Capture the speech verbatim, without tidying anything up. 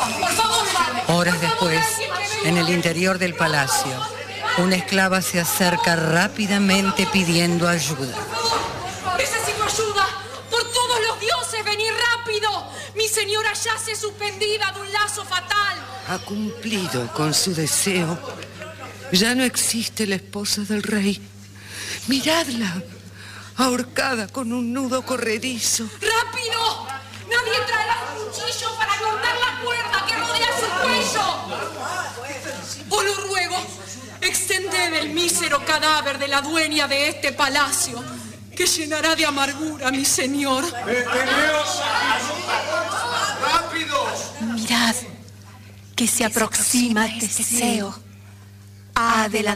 Por favor, padre. Horas después, en el interior del palacio, una esclava se acerca rápidamente pidiendo ayuda. Necesito ayuda. Por todos los dioses, venid rápido. Mi señora yace suspendida de un lazo fatal. Ha cumplido con su deseo. Ya no existe la esposa del rey. Miradla, ahorcada con un nudo corredizo. ¡Rápido! Nadie traerá un cuchillo para cortar la cuerda que rodea su cuello. Os lo ruego, extended el mísero cadáver de la dueña de este palacio, que llenará de amargura a mi señor. ¡Deteneos aquí! ¡Rápido! Mirad que se aproxima Teseo. Adelante.